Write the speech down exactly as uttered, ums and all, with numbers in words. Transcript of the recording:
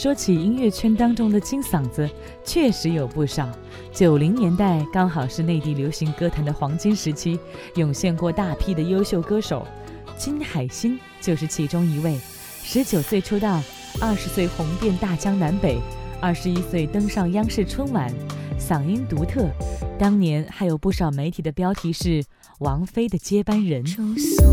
说起音乐圈当中的金嗓子，确实有不少。九零年代刚好是内地流行歌坛的黄金时期，涌现过大批的优秀歌手，金海心就是其中一位。十九岁出道，二十岁红遍大江南北，二十一岁登上央视春晚，嗓音独特。当年还有不少媒体的标题是王菲的接班人。 祝颂